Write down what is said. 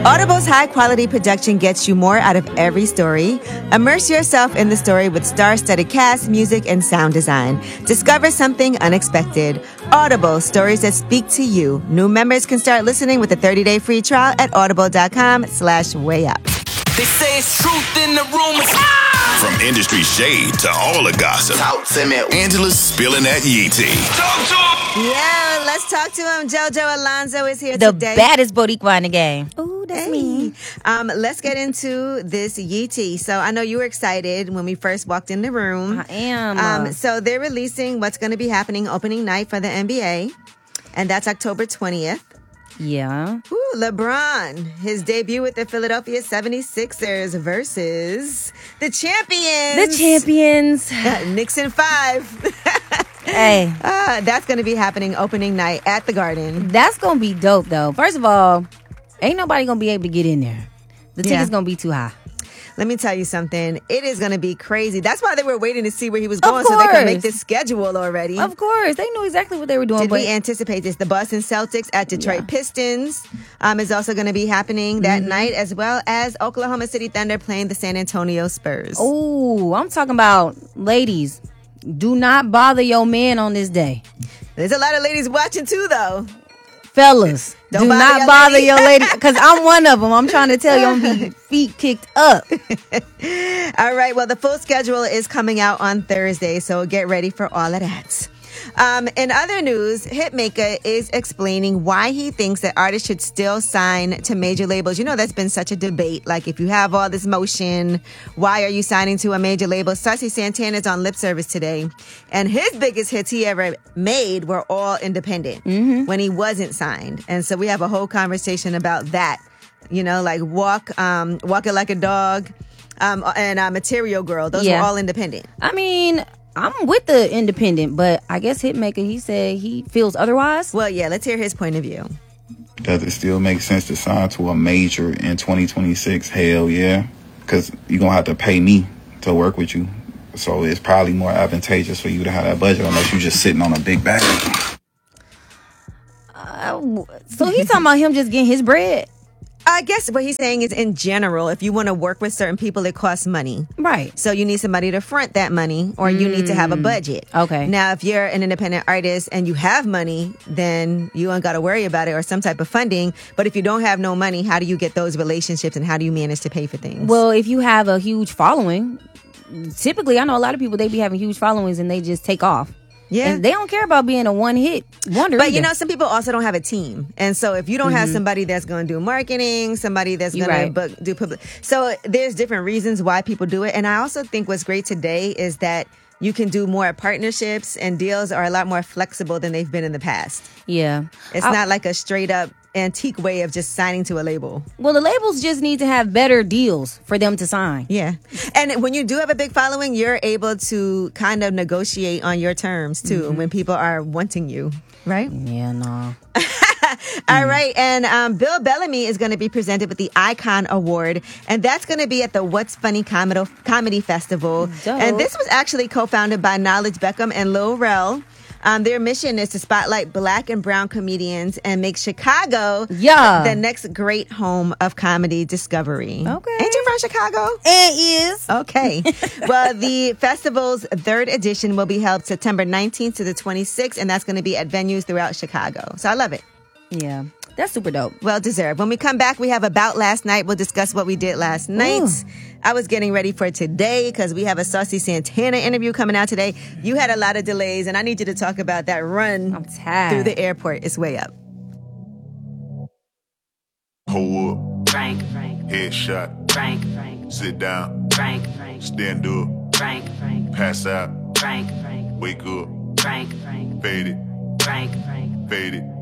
Audible's high-quality production gets you more out of every story. Immerse yourself in the story with star-studded cast, music, and sound design. Discover something unexpected. Audible, stories that speak to you. New members can start listening with a 30-day free trial at audible.com/wayup. They say it's truth in the rumors. From industry shade to all the gossip, Angela's spilling that yee tea. Talk to him. Yeah, let's talk to him. JoJo Alonzo is here The today. baddest Boricua in the game. Ooh, that's me. Let's get into this yee tea. So I know you were excited when we first walked in the room. I am. So they're releasing what's going to be happening opening night for the NBA, and that's October 20th. Yeah. Ooh, LeBron, his debut with the Philadelphia 76ers versus the champions. Knicks in 5. Hey. That's going to be happening opening night at the Garden. That's going to be dope, though. First of all, ain't nobody going to be able to get in there. The ticket's going to be too high. Let me tell you something. It is going to be crazy. That's why they were waiting to see where he was going so they could make this schedule already. Of course. They knew exactly what they were doing. Did we anticipate this? The Boston Celtics at Detroit Pistons is also going to be happening that night, as well as Oklahoma City Thunder playing the San Antonio Spurs. Oh, I'm talking about ladies. Do not bother your man on this day. There's a lot of ladies watching too, though. Fellas, do not bother your lady, because I'm one of them. I'm trying to tell you, I'm going to be feet kicked up. All right, well, the full schedule is coming out on Thursday, so get ready for all of that. In other news, Hitmaker is explaining why he thinks that artists should still sign to major labels. You know, that's been such a debate. Like, if you have all this motion, why are you signing to a major label? Saucy Santana's on Lip Service today, and his biggest hits he ever made were all independent when he wasn't signed. And so we have a whole conversation about that. You know, like Walking Like a Dog, and Material Girl. Those were all independent. I mean, I'm with the independent, but I guess Hitmaker, he said he feels otherwise. Well, yeah, let's hear his point of view. Does it still make sense to sign to a major in 2026? Hell yeah. Because you're going to have to pay me to work with you. So it's probably more advantageous for you to have that budget unless you're just sitting on a big bag. So he's talking about him just getting his bread? I guess what he's saying is, in general, if you want to work with certain people, it costs money. Right. So you need somebody to front that money, or you need to have a budget. Okay. Now, if you're an independent artist and you have money, then you don't got to worry about it, or some type of funding. But if you don't have no money, how do you get those relationships, and how do you manage to pay for things? Well, if you have a huge following, typically, I know a lot of people, they be having huge followings and they just take off. Yeah. And they don't care about being a one-hit wonder. But, either. you know, some people also don't have a team. And so if you don't have somebody that's going to do marketing, somebody that's going to do public. So there's different reasons why people do it. And I also think what's great today is that you can do more partnerships, and deals are a lot more flexible than they've been in the past. Yeah. It's not like a straight up antique way of just signing to a label. Well, the labels just need to have better deals for them to sign. Yeah. And when you do have a big following, you're able to kind of negotiate on your terms too, when people are wanting you, right? Yeah, no. All right. And Bill Bellamy is going to be presented with the Icon Award, and that's going to be at the What's Funny Comedy Festival. Dope. And this was actually co-founded by Knowledge Beckham and Lil Rel. Their mission is to spotlight Black and brown comedians and make Chicago the next great home of comedy discovery. Okay. Ain't you from Chicago? It is. Okay. Well, the festival's third edition will be held September 19th to the 26th, and that's going to be at venues throughout Chicago. So I love it. Yeah. That's super dope. Well deserved. When we come back, we have About Last Night. We'll discuss what we did last night. I was getting ready for today because we have a Saucy Santana interview coming out today. You had a lot of delays, and I need you to talk about that run I'm tired. through the airport. It's way up. Hold up. Frank. Headshot. Frank. Sit down. Frank. Stand up. Frank. Pass out. Frank. Wake up. Frank. Fade it. Frank. Fade it.